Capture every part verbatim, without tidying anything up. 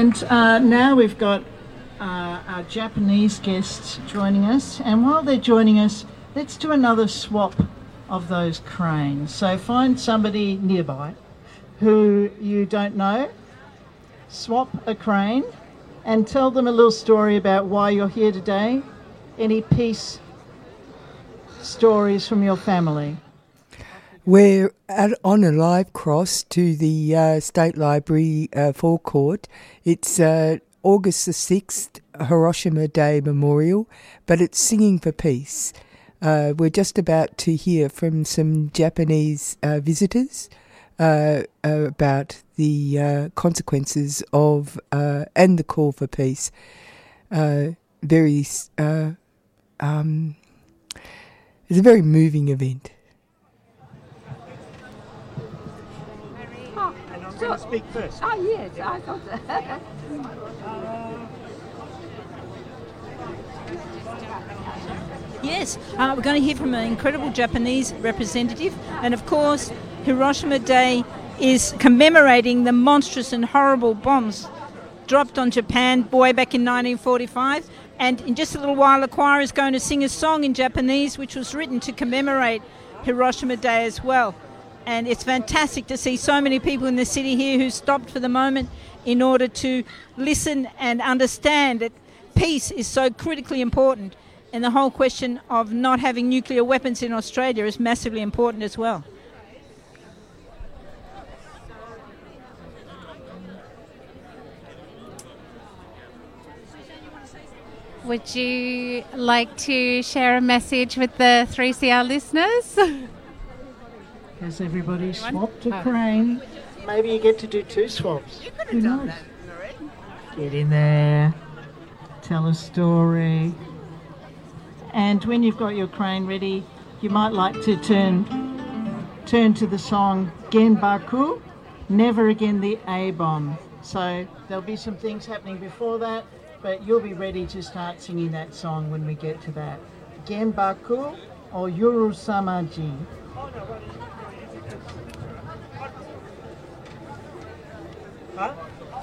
And uh, now we've got uh, our Japanese guests joining us. And while they're joining us, let's do another swap of those cranes. So find somebody nearby who you don't know, swap a crane, and tell them a little story about why you're here today. Any peace stories from your family? We're at, on a live cross to the uh, State Library uh, forecourt. It's uh, August the sixth, Hiroshima Day Memorial, but it's Singing for Peace. Uh, we're just about to hear from some Japanese uh, visitors uh, uh, about the uh, consequences of uh, and the call for peace. Uh, very, uh, um, it's a very moving event. Oh, and I'm so, going to speak first. Oh yes, I thought that. Yes, uh, we're going to hear from an incredible Japanese representative, and of course Hiroshima Day is commemorating the monstrous and horrible bombs dropped on Japan way back in nineteen forty-five, and in just a little while the choir is going to sing a song in Japanese which was written to commemorate Hiroshima Day as well. And it's fantastic to see so many people in the city here who stopped for the moment in order to listen and understand that peace is so critically important. And the whole question of not having nuclear weapons in Australia is massively important as well. Would you like to share a message with the three C R listeners? Has everybody swapped a crane? Maybe you get to do two swaps. You could have done that, Lorraine. Get in there, tell a story. And when you've got your crane ready, you might like to turn turn to the song Genbaku, Never Again the A-Bomb. So there'll be some things happening before that, but you'll be ready to start singing that song when we get to that. Genbaku or Yorosamaji. Huh?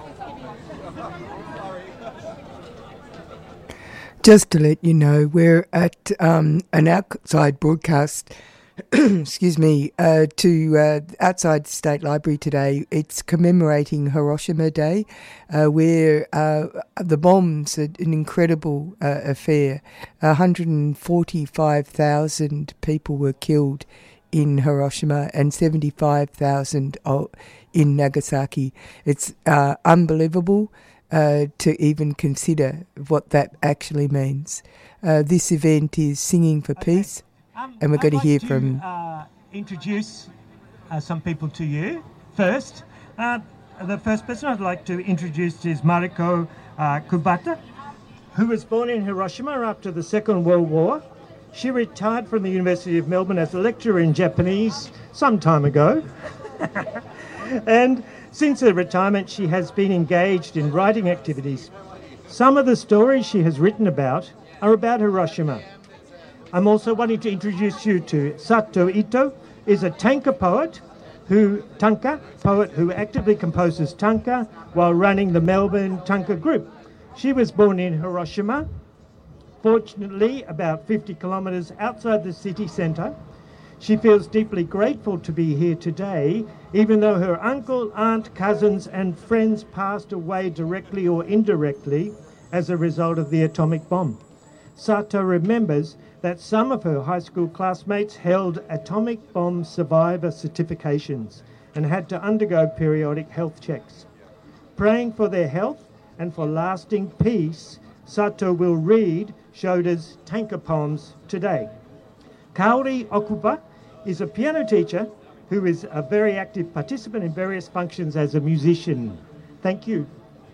Just to let you know, we're at um, an outside broadcast, excuse me, uh, to uh, outside the State Library today. It's commemorating Hiroshima Day, uh, where uh, the bombs are an incredible uh, affair. one hundred forty-five thousand people were killed in Hiroshima and seventy-five thousand in Nagasaki. It's uh, unbelievable. Uh, to even consider what that actually means. Uh, this event is Singing for Okay. Peace, Um, and we're going I'd to hear like from... Uh, introduce uh, some people to you first. Uh, the first person I'd like to introduce is Mariko uh, Kubata, who was born in Hiroshima after the Second World War. She retired from the University of Melbourne as a lecturer in Japanese some time ago. And since her retirement, she has been engaged in writing activities. Some of the stories she has written about are about Hiroshima. I'm also wanting to introduce you to Sato Ito, is a tanka poet who tanka poet who actively composes tanka while running the Melbourne Tanka Group. She was born in Hiroshima, fortunately about fifty kilometres outside the city centre. She feels deeply grateful to be here today, even though her uncle, aunt, cousins and friends passed away directly or indirectly as a result of the atomic bomb. Sato remembers that some of her high school classmates held atomic bomb survivor certifications and had to undergo periodic health checks. Praying for their health and for lasting peace, Sato will read Shoda's tanka poems today. Kaori Okuba is a piano teacher who is a very active participant in various functions as a musician. Thank you.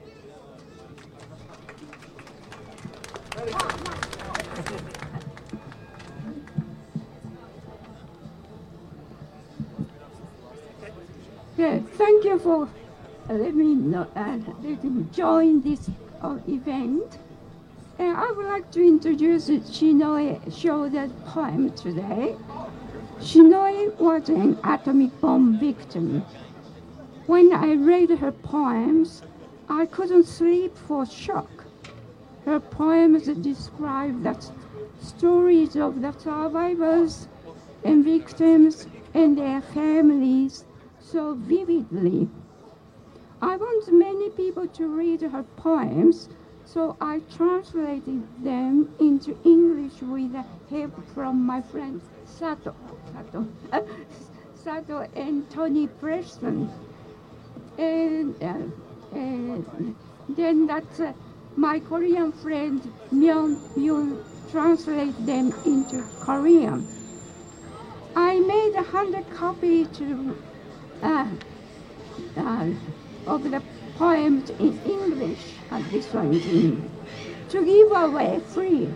Yeah, thank you for uh, letting me know, uh, letting me join this uh, event. And I would like to introduce Shinoe Shoda's poem today. Shinoe was an atomic bomb victim. When I read her poems, I couldn't sleep for shock. Her poems describe the stories of the survivors and victims and their families so vividly. I want many people to read her poems, so I translated them into English with the help from my friends Sato, Sato, uh, Sato and Tony Preston. And, uh, and then that uh, my Korean friend Myung Yoon translate them into Korean. I made a hundred copies to, uh, uh, of the poems in English, and this one is in, to give away free.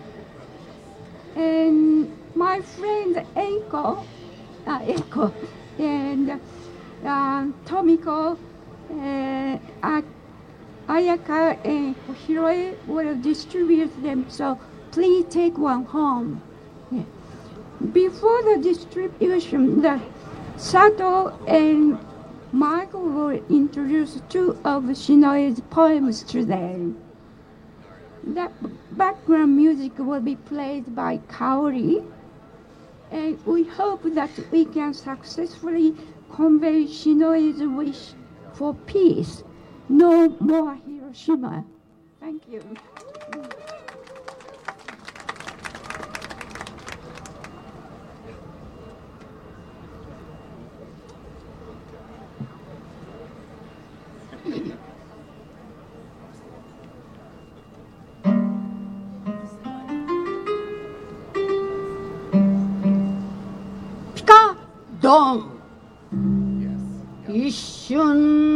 And my friend Eiko, uh, Eiko and uh, Tomiko, uh, uh, Ayaka and Hiroe will distribute them, so please take one home. Yeah. Before the distribution, the Sato and Michael will introduce two of Shinoe's poems today. The background music will be played by Kaori, and we hope that we can successfully convey Shinoe's wish for peace. No more Hiroshima. Thank you. Pika! Dong! 一瞬